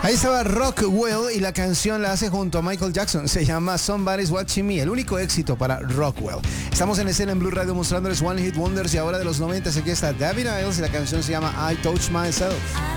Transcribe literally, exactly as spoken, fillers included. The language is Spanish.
Ahí estaba Rockwell y la canción la hace junto a Michael Jackson. Se llama Somebody's Watching Me, el único éxito para Rockwell. Estamos en escena en Blue Radio mostrándoles One Hit Wonders y ahora de los noventa. Aquí está David Isles y la canción se llama I Touch Myself.